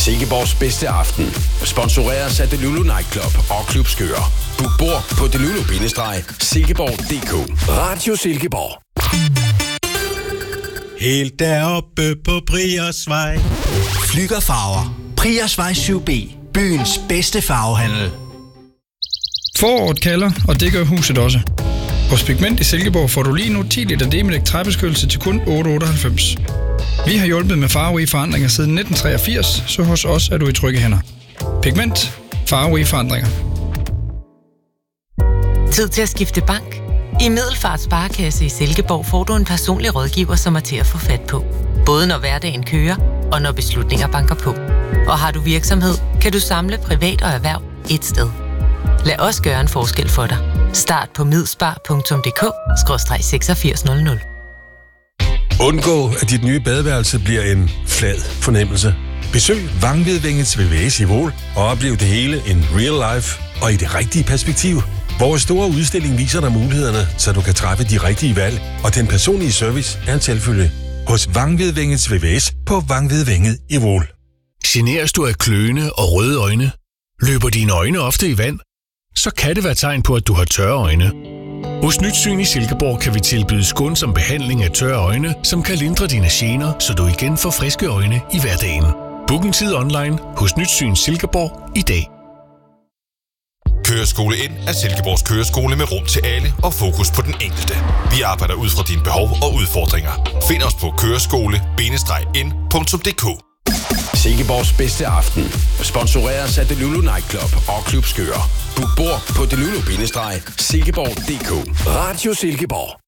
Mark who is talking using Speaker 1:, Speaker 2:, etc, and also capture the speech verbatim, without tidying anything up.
Speaker 1: Silkeborgs bedste aften sponsoreres af Delulu Nightclub og Klub Skør. Book bord på delulu bindestreg silkeborg punktum d k. Radio Silkeborg.
Speaker 2: Helt deroppe på Priersvej.
Speaker 3: Flyggerfarver. Priersvej syv B. Byens bedste farvehandel.
Speaker 4: Foråret kalder, og det gør huset også. Hos Pigment i Silkeborg får du lige nu ti liter Demilec træbeskyttelse til kun otte otteoghalvfems. Vi har hjulpet med farverige forandringer siden nitten treogfirs, så hos os er du i trygge hænder. Pigment. Farverige forandringer.
Speaker 5: Tid til at skifte bank? I Middelfart Sparekasse i Silkeborg får du en personlig rådgiver, som er til at få fat på. Både når hverdagen kører, og når beslutninger banker på. Og har du virksomhed, kan du samle privat og erhverv et sted. Lad os gøre en forskel for dig. Start på midspar punktum d k skråstreg seksogfirs nul nul.
Speaker 6: Undgå, at dit nye badeværelse bliver en flad fornemmelse. Besøg Vangvedvængets V V S i Vål og oplev det hele in real life og i det rigtige perspektiv. Vores store udstilling viser dig mulighederne, så du kan træffe de rigtige valg, og den personlige service er en selvfølge. Hos Vangvedvængets V V S på Vangvedvænget i Vål.
Speaker 7: Generes du af kløende og røde øjne? Løber dine øjne ofte i vand? Så kan det være tegn på, at du har tørre øjne. Hos Nyt Syn i Silkeborg kan vi tilbyde skånsom behandling af tørre øjne, som kan lindre dine gener, så du igen får friske øjne i hverdagen. Book en tid online hos Nyt Syn Silkeborg i dag.
Speaker 8: Køreskole ind er Silkeborgs køreskole med rum til alle og fokus på den enkelte. Vi arbejder ud fra dine behov og udfordringer. Find os på køreskole bindestreg ind punktum d k.
Speaker 1: Silkeborgs bedste aften sponsoreres af Delulu Nightclub og Klub Skør. Book bord på delulu bindestreg silkeborg punktum d k. Radio Silkeborg.